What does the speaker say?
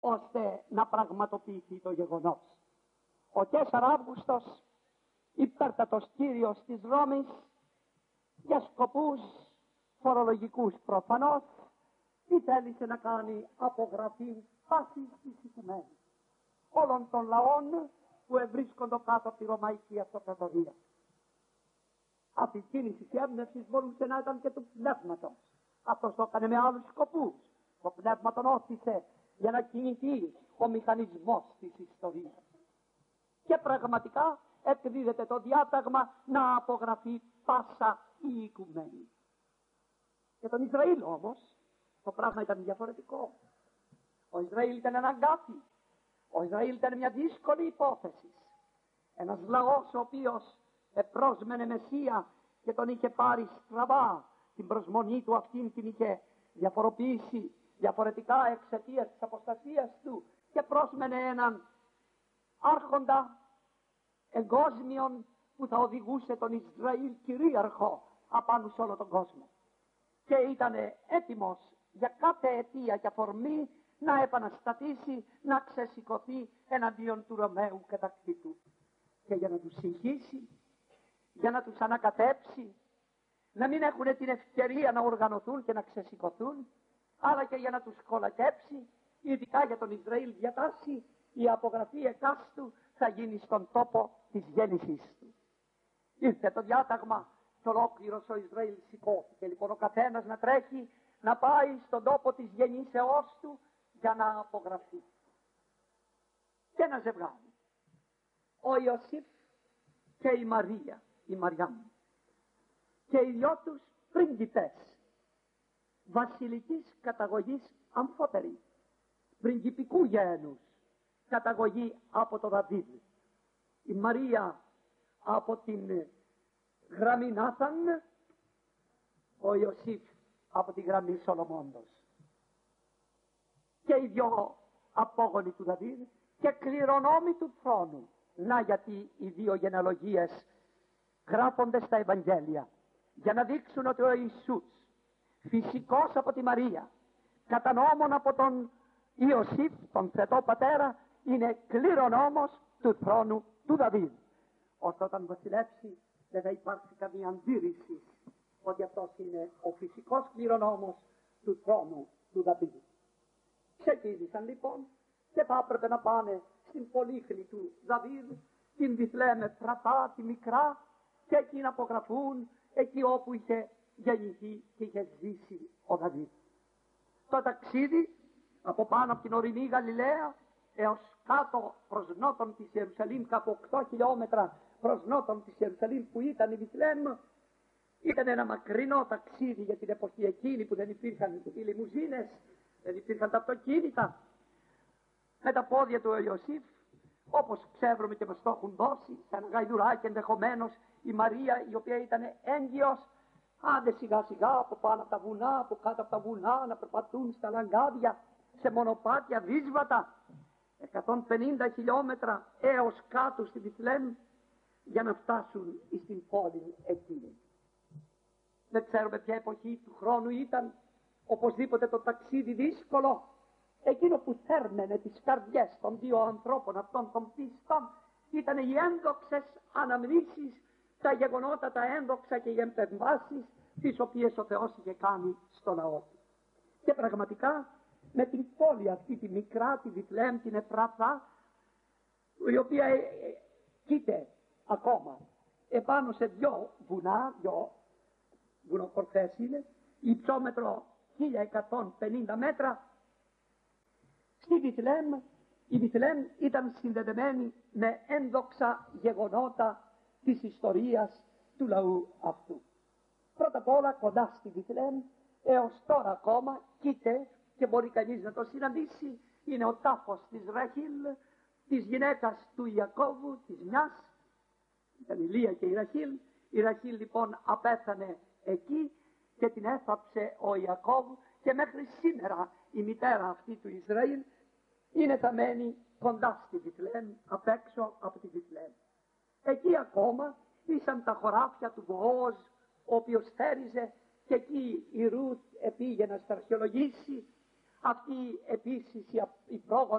ώστε να πραγματοποιηθεί το γεγονός. Ο 4 Αύγουστος, υπέρτατος κύριος της Ρώμης, για σκοπούς φορολογικούς προφανώς, τι θέλησε να κάνει? Απογραφή πάσης της οικουμένης όλων των λαών που ευρίσκονται κάτω από τη Ρωμαϊκή Αυτοκρατορία. Αυτή η κίνηση της έμπνευσης μπορούσε να ήταν και του πνεύματος. Αυτός το έκανε με άλλους σκοπούς. Το πνεύμα τον όθησε για να κινηθεί ο μηχανισμός της ιστορίας. Και πραγματικά εκδίδεται το διάταγμα να απογραφεί πάσα η οικουμένη. Για τον Ισραήλ όμως το πράγμα ήταν διαφορετικό. Ο Ισραήλ ήταν ένα αγκάθι. Ο Ισραήλ ήταν μια δύσκολη υπόθεση. Ένας λαός ο οποίος επρόσμενε Μεσσία και τον είχε πάρει στραβά. Την προσμονή του αυτήν την είχε διαφοροποιήσει διαφορετικά εξαιτίας της αποστασίας του και πρόσμενε έναν άρχοντα εγκόσμιον που θα οδηγούσε τον Ισραήλ κυρίαρχο απάνω σε όλο τον κόσμο. Και ήταν έτοιμος για κάθε αιτία και αφορμή να επαναστατήσει, να ξεσηκωθεί εναντίον του Ρωμαίου κατακτήτου. Και για να τους συγχύσει, για να τους ανακατέψει, να μην έχουν την ευκαιρία να οργανωθούν και να ξεσηκωθούν, αλλά και για να τους κολακέψει, ειδικά για τον Ισραήλ διατάσσει, η απογραφή εκάστου θα γίνει στον τόπο της γέννησής του. Ήρθε το διάταγμα και ολόκληρος ο Ισραήλ σηκώθηκε. Λοιπόν ο καθένας να τρέχει να πάει στον τόπο της γεννήσεώς του για να απογραφεί. Και ένα ζευγάρι, ο Ιωσήφ και η Μαρία, η Μαριάμ, και οι δυο τους πρίγκιπες βασιλικής καταγωγής αμφότεροι, πριγκιπικού γένους, καταγωγή από το Δαβίδ. Η Μαρία από την γραμμή Νάθαν, ο Ιωσήφ από τη γραμμή Σολομώντος. Και οι δυο απόγονοι του Δαβίδ και κληρονόμοι του θρόνου. Να γιατί οι δύο γενεαλογίες γράφονται στα Ευαγγέλια για να δείξουν ότι ο Ιησούς, φυσικός από τη Μαρία, κατά νόμον από τον Ιωσήφ, τον Θετό Πατέρα, είναι κληρονόμος του θρόνου του Δαβίδ. Ώστε όταν βασιλεύσει δεν θα υπάρξει καμία αντίρρηση ότι αυτός είναι ο φυσικός κληρονόμος του θρόνου του Δαβίδ. Ξεκίνησαν λοιπόν και θα έπρεπε να πάνε στην πολύχλη του Δαβίδ, την Βιθλεέμ Εφρατά, τη μικρά, και εκεί να απογραφούν εκεί όπου είχε γεννηθεί και είχε ζήσει ο Δαβίδ. Το ταξίδι από πάνω από την ορεινή Γαλιλαία έως κάτω προς νότον της Ιερουσαλήμ, κάπου 8 χιλιόμετρα προς νότον της Ιερουσαλήμ που ήταν η Βιθλεέμ, ήταν ένα μακρινό ταξίδι για την εποχή εκείνη που δεν υπήρχαν οι λιμουζίνες, δεν υπήρχαν τα αυτοκίνητα. Με τα πόδια του Ιωσήφ, όπως ξέρουμε και μας το έχουν δώσει, σε ένα γαϊδουράκι ενδεχομένως, η Μαρία η οποία ήταν έγκυος, άντε σιγά σιγά από πάνω από τα βουνά, από κάτω από τα βουνά, να περπατούν στα λαγκάδια, σε μονοπάτια δύσβατα, 150 χιλιόμετρα έως κάτω στη Βιθλεέμ, για να φτάσουν στην πόλη εκείνη. Δεν ξέρουμε ποια εποχή του χρόνου ήταν, οπωσδήποτε το ταξίδι δύσκολο. Εκείνο που θέρμενε τις καρδιές των δύο ανθρώπων αυτών των πίστων ήταν οι ένδοξες αναμνήσεις, τα γεγονότα, τα ένδοξα και οι επεμβάσεις τις οποίες ο Θεός είχε κάνει στο λαό του. Και πραγματικά με την πόλη αυτή τη μικρά, τη Βιθλεέμ, την Εφράθα, η οποία κοίται ακόμα επάνω σε δυο βουνά, δυο βουνοκορφές είναι, υψόμετρο 1150 μέτρα. Στη Βιθλεέμ, η Βιθλεέμ ήταν συνδεδεμένη με ένδοξα γεγονότα της ιστορίας του λαού αυτού. Πρώτα απ' όλα κοντά στη Βιθλεέμ, έως τώρα ακόμα κοίται και μπορεί κανείς να το συναντήσει, είναι ο τάφος της Ραχήλ, της γυναίκας του Ιακώβου, της μιας, ήταν η Λία και η Ραχήλ. Η Ραχήλ λοιπόν απέθανε εκεί και την έθαψε ο Ιακώβ, και μέχρι σήμερα η μητέρα αυτή του Ισραήλ είναι θαμένη κοντά στη Βιθλεέμ, απ' έξω από τη Βιθλεέμ. Εκεί ακόμα ήσαν τα χωράφια του Μποόζ, ο οποίος θέριζε, και εκεί η Ρούθ επήγε να στρατιολογήσει, Αυτοί επίσης οι πρόγονοι